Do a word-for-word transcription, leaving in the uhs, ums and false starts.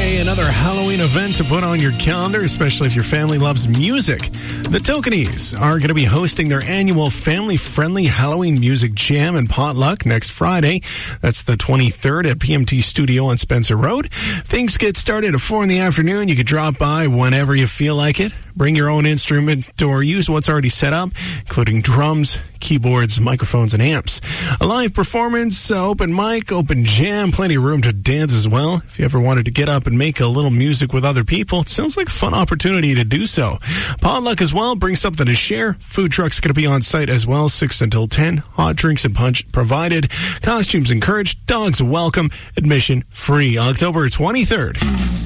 Friday, another Halloween event to put on your calendar, especially if your family loves music. The Tokenies are going to be hosting their annual family-friendly Halloween music jam and potluck next Friday. That's the twenty-third at P M T Studio on Spencer Road. Things get started at four in the afternoon. You can drop by whenever you feel like it. Bring your own instrument or use what's already set up, including drums, keyboards, microphones, and amps. A live performance, uh, open mic, open jam, plenty of room to dance as well. If you ever wanted to get up and make a little music with other people, it sounds like a fun opportunity to do so. Potluck as well, bring something to share. Food truck's going to be on site as well, six until ten. Hot drinks and punch provided. Costumes encouraged. Dogs welcome. Admission free. October twenty-third.